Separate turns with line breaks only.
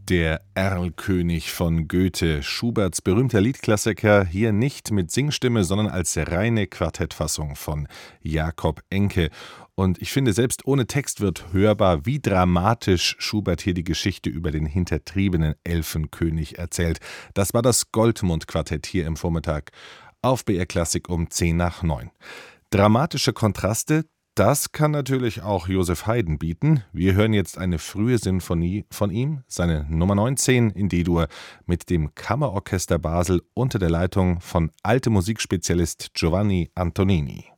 Der Erlkönig von Goethe, Schuberts berühmter Liedklassiker, hier nicht mit Singstimme, sondern als reine Quartettfassung von Jakob Enke. Und ich finde, selbst ohne Text wird hörbar, wie dramatisch Schubert hier die Geschichte über den hintertriebenen Elfenkönig erzählt. Das war das Goldmund-Quartett hier im Vormittag auf BR Klassik um 10 nach 9. Dramatische Kontraste, das kann natürlich auch Joseph Haydn bieten. Wir hören jetzt eine frühe Sinfonie von ihm, seine Nummer 19 in D-Dur mit dem Kammerorchester Basel unter der Leitung von Alte Musikspezialist Giovanni Antonini.